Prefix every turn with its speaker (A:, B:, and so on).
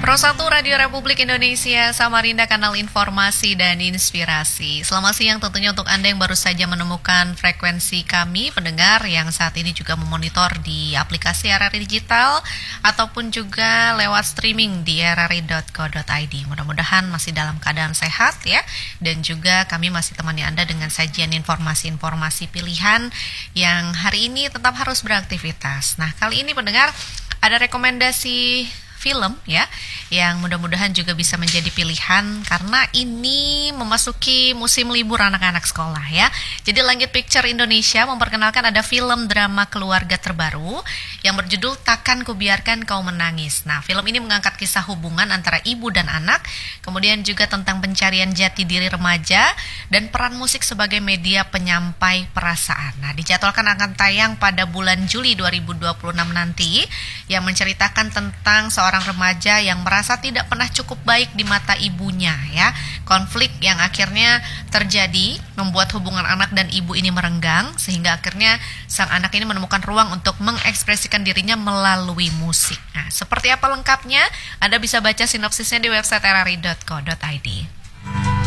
A: Pro 1 Radio Republik Indonesia, Samarinda, kanal informasi dan inspirasi. Selamat siang tentunya untuk Anda yang baru saja menemukan frekuensi kami, pendengar yang saat ini juga memonitor di aplikasi RRI Digital ataupun juga lewat streaming di rri.co.id. Mudah-mudahan masih dalam keadaan sehat ya, dan juga kami masih temani Anda dengan sajian informasi-informasi pilihan yang hari ini tetap harus beraktivitas. Nah, kali ini pendengar ada rekomendasi film ya, yang mudah-mudahan juga bisa menjadi pilihan karena ini memasuki musim libur anak-anak sekolah ya. Jadi Langit Picture Indonesia memperkenalkan ada film drama keluarga terbaru yang berjudul Takkan Kubiarkan Kau Menangis. Nah, film ini mengangkat kisah hubungan antara ibu dan anak, kemudian juga tentang pencarian jati diri remaja dan peran musik sebagai media penyampai perasaan. Nah, dijadwalkan akan tayang pada bulan Juli 2026 nanti, yang menceritakan tentang seorang remaja yang merasa tidak pernah cukup baik di mata ibunya ya. Konflik yang akhirnya terjadi membuat hubungan anak dan ibu ini merenggang, sehingga akhirnya sang anak ini menemukan ruang untuk mengekspresikan dirinya melalui musik. Nah, seperti apa lengkapnya? Anda bisa baca sinopsisnya di website rri.co.id.